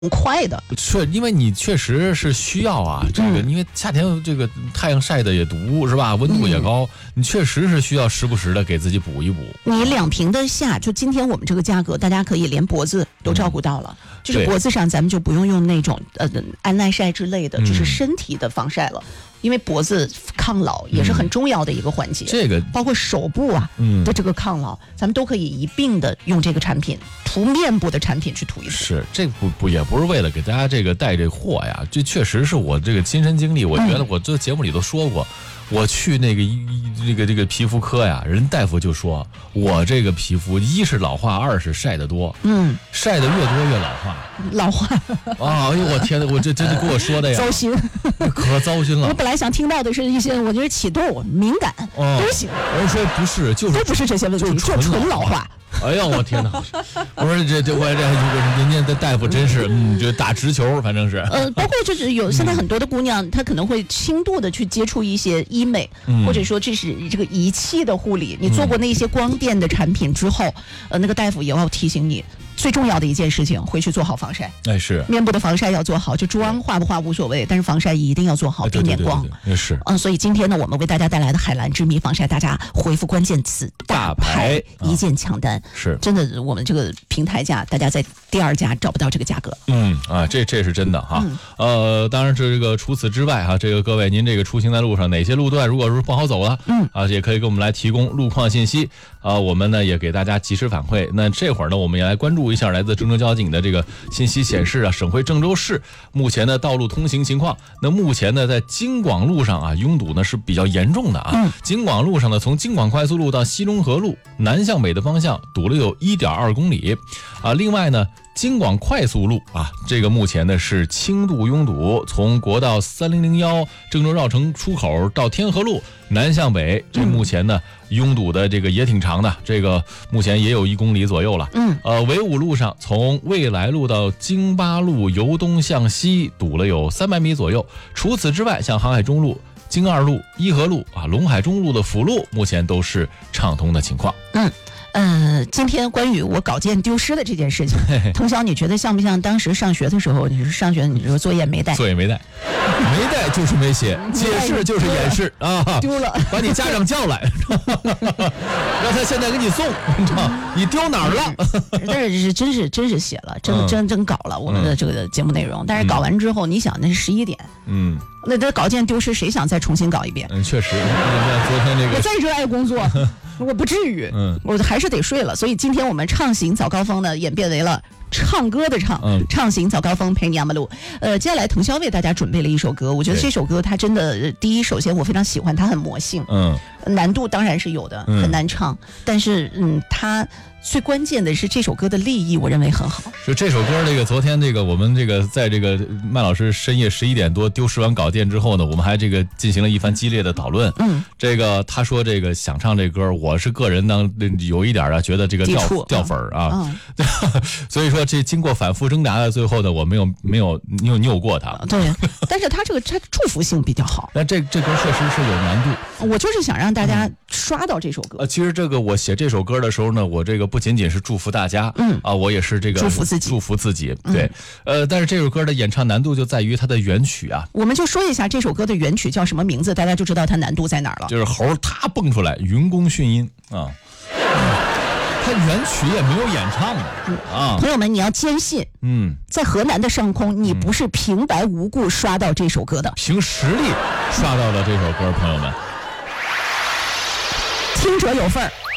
快的， 因为你确实是需要啊，这个因为夏天这个太阳晒的也毒是吧，温度也高，你确实是需要时不时的给自己补一补。 你2瓶的下，就今天我们这个价格，大家可以连脖子都照顾到了，就是脖子上咱们就不用那种安耐晒之类的，就是身体的防晒了。因为脖子抗老也是很重要的一个环节， 这个包括手部啊的这个抗老，咱们都可以一并的用这个产品，涂面部的产品去涂一涂。 是，这也不是为了给大家这个带这货呀，这确实是我这个亲身经历。我觉得我这节目里都说过，我去那个这个皮肤科呀，人大夫就说我这个皮肤一是老化，二是晒得多，晒得越多越老化啊！哎呦我天哪，我这给我说的呀， 糟心， 可糟心了。 我本来想听到的是一些，我觉得起痘、敏感都行。 人说不是，都不是这些问题，就纯老化。 哎呀，我天哪！我说人家的大夫真是，就打直球，反正是。 包括就是有现在很多的姑娘，她可能会轻度的去接触一些医美，或者说这是这个仪器的护理。你做过那些光电的产品之后，那个大夫也要提醒你，最重要的一件事情，回去做好防晒。 哎，是面部的防晒要做好，就妆化不化无所谓，但是防晒一定要做好，避免光。 是。 所以今天呢，我们为大家带来的海蓝之谜防晒，大家回复关键词大牌一键抢单。 是， 真的，我们这个平台价，大家在第2家找不到这个价格。 这是真的哈。当然这个除此之外哈，这个各位您这个出行在路上，哪些路段如果是不好走了，也可以给我们来提供路况信息我们呢也给大家及时反馈。那这会儿呢，我们也来关注一下来自郑州交警的这个信息显示啊，省会郑州市目前的道路通行情况。那目前呢，在京广路上啊，拥堵呢是比较严重的啊。京广路上呢，从京广快速路到西中河路南向北的方向堵了有1.2公里另外呢，京广快速路这个目前呢是轻度拥堵，从国道3001郑州绕城出口到天河路南向北，这目前呢拥堵的这个也挺长的，这个目前也有1公里左右了。纬武路上从未来路到京八路由东向西堵了有300米左右。除此之外，像航海中路、京2路、伊河路陇海中路的辅路目前都是畅通的情况。 今天关于我稿件丢失的这件事情，童晓，你觉得像不像当时上学的时候？你说上学，你说作业没带， 没带就是没写，解释就是掩饰丢了， 把你家长叫来，让他现在给你送，你丢哪儿了？ 但是真是写了，真搞了我们的这个节目内容。但是搞完之后，你想那是11点，那这稿件丢失，谁想再重新搞一遍？ 确实，昨天这个我再热爱工作。我不至于，我还是得睡了。所以今天我们畅行早高峰呢，演变为了唱歌的畅行早高峰陪你阿马路。接下来滕潇为大家准备了一首歌，我觉得这首歌它真的第一，首先我非常喜欢，它很魔性，难度当然是有的，很难唱，但是它最关键的是这首歌的立意，我认为很好。 是这首歌，这个昨天这个我们这个在这个麦老师深夜11点多丢失完稿件之后呢，我们还这个进行了一番激烈的讨论。这个他说这个想唱这歌，我是个人呢有一点觉得这个掉粉所以说这经过反复挣扎的最后呢，我没有拗过他。 对，但是他这个祝福性比较好。 那这歌确实是有难度。 我就是想让大家刷到这首歌。 其实这个我写这首歌的时候呢，我这个不仅仅是祝福大家，我也是这个祝福自己， 对，但是这首歌的演唱难度就在于它的原曲啊。 我们就说一下这首歌的原曲叫什么名字，大家就知道它难度在哪儿了。 就是猴他蹦出来，云宫迅音它原曲也没有演唱的朋友们，你要坚信，在河南的上空，你不是平白无故刷到这首歌的， 凭实力刷到了这首歌，朋友们， 听者有份儿。